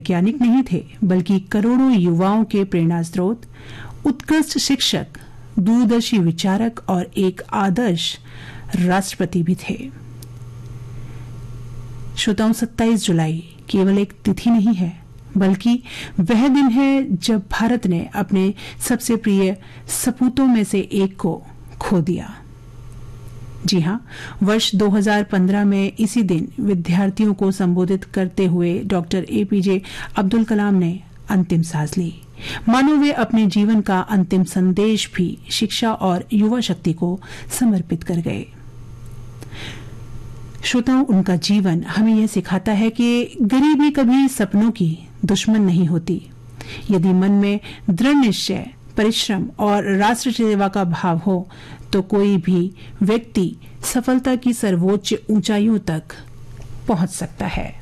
वैज्ञानिक नहीं थे, बल्कि करोड़ों युवाओं के प्रेरणा स्रोत, उत्कृष्ट शिक्षक, दूरदर्शी विचारक और एक आदर्श राष्ट्रपति भी थे। श्रोताओं, 27 जुलाई केवल एक तिथि नहीं है, बल्कि वह दिन है जब भारत ने अपने सबसे प्रिय सपूतों में से एक को खो दिया। जी हां, वर्ष 2015 में इसी दिन विद्यार्थियों को संबोधित करते हुए डॉक्टर एपीजे अब्दुल कलाम ने अंतिम सांस ली। मानो वे अपने जीवन का अंतिम संदेश भी शिक्षा और युवा शक्ति को समर्पित कर गए। श्रोताओं, उनका जीवन हमें यह सिखाता है कि गरीबी कभी सपनों की दुश्मन नहीं होती। यदि मन में दृढ़ निश्चय, परिश्रम और राष्ट्र सेवा का भाव हो तो कोई भी व्यक्ति सफलता की सर्वोच्च ऊंचाइयों तक पहुंच सकता है।